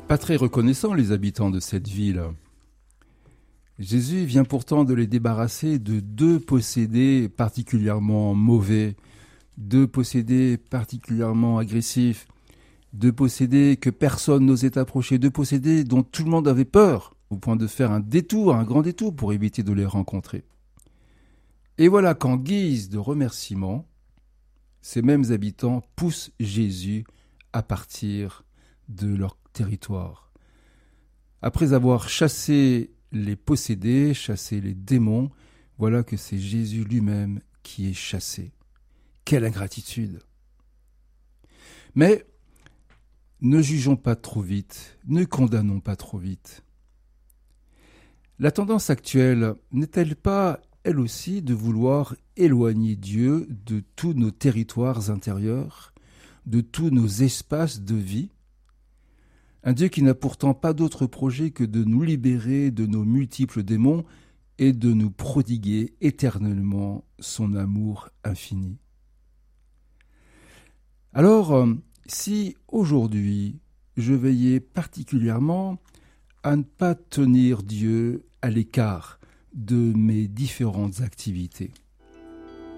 Pas très reconnaissants, les habitants de cette ville. Jésus vient pourtant de les débarrasser de deux possédés particulièrement mauvais, deux possédés particulièrement agressifs, deux possédés que personne n'osait approcher, deux possédés dont tout le monde avait peur, au point de faire un détour, un grand détour pour éviter de les rencontrer. Et voilà qu'en guise de remerciement, ces mêmes habitants poussent Jésus à partir de leur territoire. Après avoir chassé les possédés, chassé les démons, voilà que c'est Jésus lui-même qui est chassé. Quelle ingratitude! Mais ne jugeons pas trop vite, ne condamnons pas trop vite. La tendance actuelle n'est-elle pas, elle aussi, de vouloir éloigner Dieu de tous nos territoires intérieurs, de tous nos espaces de vie? Un Dieu qui n'a pourtant pas d'autre projet que de nous libérer de nos multiples démons et de nous prodiguer éternellement son amour infini. Alors, si aujourd'hui je veillais particulièrement à ne pas tenir Dieu à l'écart de mes différentes activités,